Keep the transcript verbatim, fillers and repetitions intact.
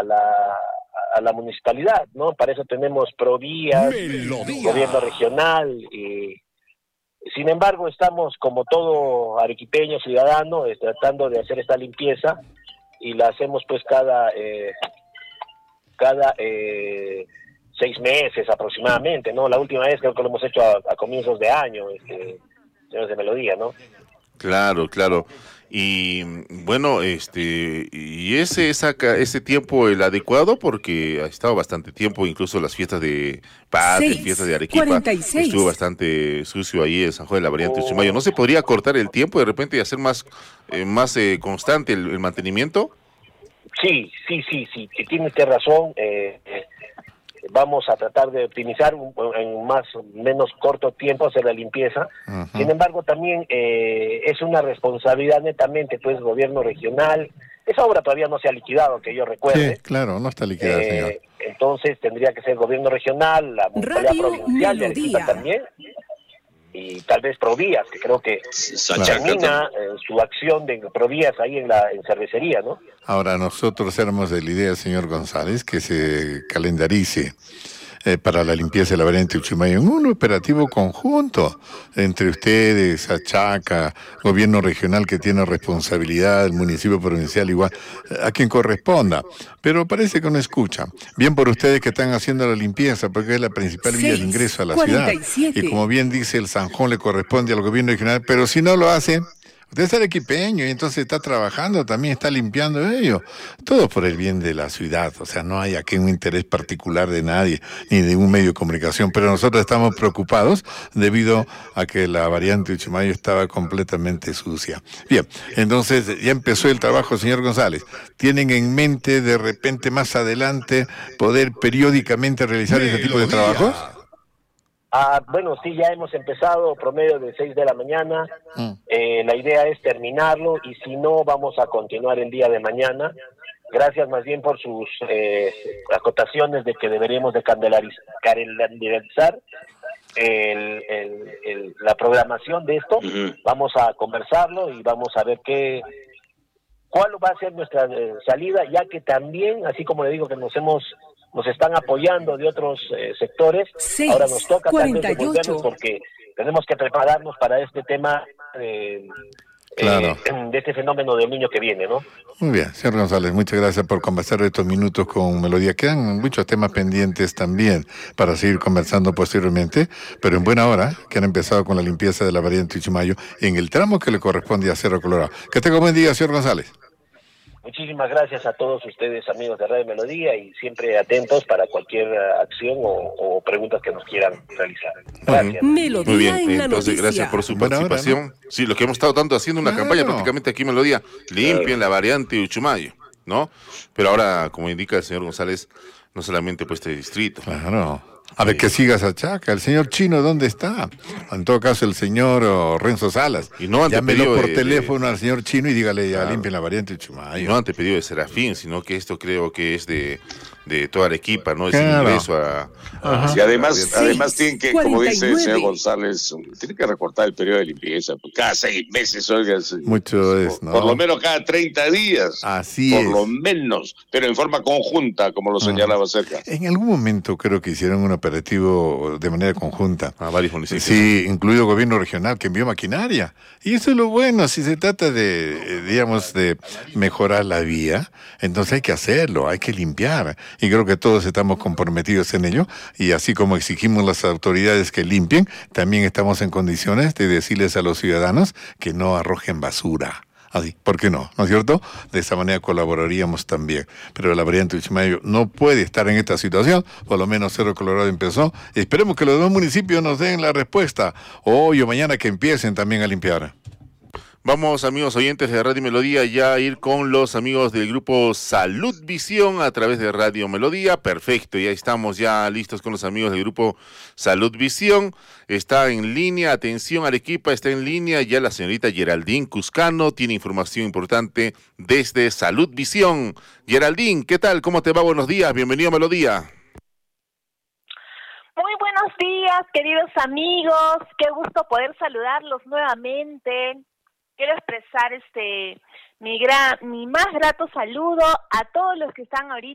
la a la municipalidad, ¿no? Para eso tenemos Provías, gobierno regional, y sin embargo estamos como todo arequipeño ciudadano eh, tratando de hacer esta limpieza y la hacemos pues cada eh, cada eh, seis meses aproximadamente, ¿no? La última vez creo que lo hemos hecho a, a comienzos de año, este, señores de Melodía, ¿no? Claro, claro. Y bueno, este, y ese, esa, ca- ese tiempo el adecuado porque ha estado bastante tiempo, incluso las fiestas de Patria, fiestas de seis, Arequipa, cuarenta y estuvo seis. bastante sucio ahí en San Juan de la Variante Uchumayo. ¿No O, se podría cortar el tiempo de repente y hacer más, eh, más eh, constante el, el mantenimiento? sí, sí, sí, sí, que tiene usted razón. Eh, eh, vamos a tratar de optimizar un, en más menos corto tiempo hacer la limpieza. Ajá. Sin embargo, también eh, es una responsabilidad netamente, pues, gobierno regional. Esa obra todavía no se ha liquidado, que yo Sí, recuerde. claro, no está liquidada, señor. Eh, entonces tendría que ser gobierno regional, la municipalidad Radio provincial de Arequipa Melodía. también, y tal vez Provías, que creo que Sachaca termina también. eh, su acción de Provías ahí en la en cervecería, ¿no? Ahora, nosotros éramos de la idea, señor González, que se calendarice eh, para la limpieza de la variante Uchumayo en un operativo conjunto entre ustedes, Achaca, gobierno regional que tiene responsabilidad, el municipio provincial igual, eh, a quien corresponda. Pero parece que no escucha. Bien por ustedes que están haciendo la limpieza, porque es la principal vía de ingreso a la ciudad. cuarenta y siete. Y como bien dice el Sanjón, le corresponde al gobierno regional, pero si no lo hace... Usted es arequipeño y entonces está trabajando, también está limpiando ello. Todo por el bien de la ciudad. O sea, no hay aquí un interés particular de nadie, ni de un medio de comunicación. Pero nosotros estamos preocupados debido a que la variante Uchumayo estaba completamente sucia. Bien, entonces ya empezó el trabajo, señor González. ¿Tienen en mente de repente más adelante poder periódicamente realizar ese tipo de trabajos? Ah, bueno, sí, ya hemos empezado, promedio de seis de la mañana. Mm. Eh, la idea es terminarlo y si no, vamos a continuar el día de mañana. Gracias más bien por sus eh, acotaciones de que deberíamos de calendarizar, calendarizar el, el, el, la programación de esto. Ujú. Vamos a conversarlo y vamos a ver qué cuál va a ser nuestra eh, salida, ya que también, así como le digo que nos hemos nos están apoyando de otros eh, sectores, seis, ahora nos toca tal vez cuarenta y ocho. devolvernos porque tenemos que prepararnos para este tema eh, Claro. eh, de este fenómeno del niño que viene, ¿no? Muy bien, señor González, muchas gracias por conversar estos minutos con Melodía. Quedan muchos temas pendientes también para seguir conversando posteriormente, pero en buena hora, que han empezado con la limpieza de la variante Uchumayo en el tramo que le corresponde a Cerro Colorado. Que tenga un buen día, señor González. Muchísimas gracias a todos ustedes, amigos de Radio Melodía, y siempre atentos para cualquier eh, acción o, o preguntas que nos quieran realizar. Gracias. Melodía Muy bien, en la entonces noticia. gracias por su Buena hora, participación. Sí, lo que hemos estado tanto haciendo una Claro. campaña prácticamente aquí en Melodía, limpien la variante Uchumayo, ¿no? Pero ahora, como indica el señor González, no solamente pues este distrito. Claro. A ver, que sigas a Chaca. El señor Chino, ¿dónde está? En todo caso, el señor oh, Renzo Salas. Y no ante Llámelo pedido por de- teléfono de- al señor Chino y dígale, ya Claro. limpien la variante Y Uchumayo. no ante pedido de Serafín, sino que esto creo que es de, de toda Arequipa, ¿no? Es el Claro. ingreso a... a- Ajá. Y además, Sí. además tienen que, como dice el cuarenta y señor nueve. González, tienen que recortar el periodo de limpieza. Pues, cada seis meses, oiga. sí. Mucho es, por, ¿no? por lo menos cada treinta días. Así por es. lo menos, pero en forma conjunta, como lo señalaba cerca. En algún momento creo que hicieron un operativo de manera conjunta. a varios municipios. Sí, incluido el gobierno regional que envió maquinaria. Y eso es lo bueno, si se trata de, eh, digamos, de mejorar la vía, entonces hay que hacerlo, hay que limpiar. Y creo que todos estamos comprometidos en ello. Y así como exigimos las autoridades que limpien, también estamos en condiciones de decirles a los ciudadanos que no arrojen basura. Así, ¿por qué no? ¿No es cierto? De esa manera colaboraríamos también. Pero la variante Uchumayo no puede estar en esta situación, por lo menos Cerro Colorado empezó. Esperemos que los dos municipios nos den la respuesta, hoy o mañana que empiecen también a limpiar. Vamos, amigos oyentes de Radio Melodía, ya a ir con los amigos del grupo Salud Visión a través de Radio Melodía. Perfecto, ya estamos ya listos con los amigos del grupo Salud Visión. Está en línea, atención Arequipa, está en línea ya la señorita Geraldine Cuscano, tiene información importante desde Salud Visión. Geraldine, ¿qué tal? ¿Cómo te va? Buenos días, bienvenido a Melodía. Muy buenos días, queridos amigos. Qué gusto poder saludarlos nuevamente. Quiero expresar este mi gran, mi más grato saludo a todos los que están ahorita